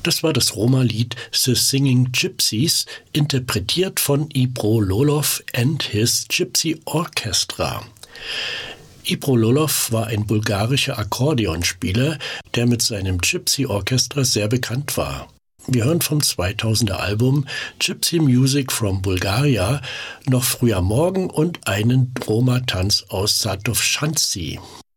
Das war das Roma-Lied The Singing Gypsies, interpretiert von Ibro Lolov and his Gypsy Orchestra. Ibro Lolov war ein bulgarischer Akkordeonspieler, der mit seinem Gypsy Orchestra sehr bekannt war. Wir hören vom 2000er Album Gypsy Music from Bulgaria noch Früher Morgen und einen Roma-Tanz aus Satovschanzi.